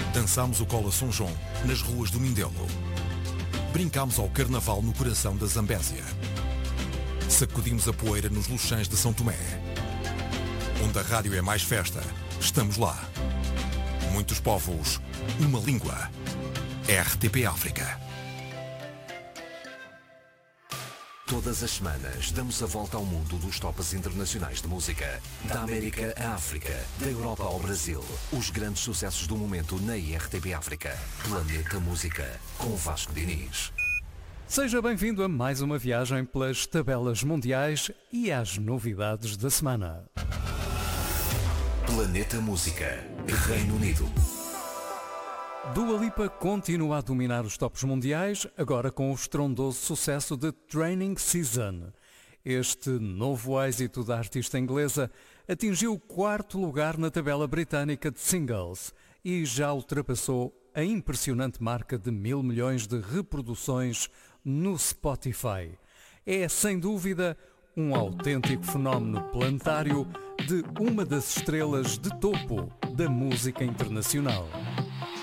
Dançámos o Cola São João nas ruas do Mindelo. Brincámos ao Carnaval no coração da Zambésia. Sacudimos a poeira nos Luxães de São Tomé. Onde a rádio é mais festa, estamos lá. Muitos povos, uma língua. RTP África. Todas as semanas damos a volta ao mundo dos tops internacionais de música. Da América à África, da Europa ao Brasil. Os grandes sucessos do momento na RTP África. Planeta Música, com Vasco Diniz. Seja bem-vindo a mais uma viagem pelas tabelas mundiais e às novidades da semana. Planeta Música, Reino Unido. Dua Lipa continua a dominar os tops mundiais, agora com o estrondoso sucesso de Training Season. Este novo êxito da artista inglesa atingiu o 4º lugar na tabela britânica de singles e já ultrapassou a impressionante marca de 1.000 milhões de reproduções no Spotify. É, sem dúvida, um autêntico fenómeno planetário de uma das estrelas de topo da música internacional.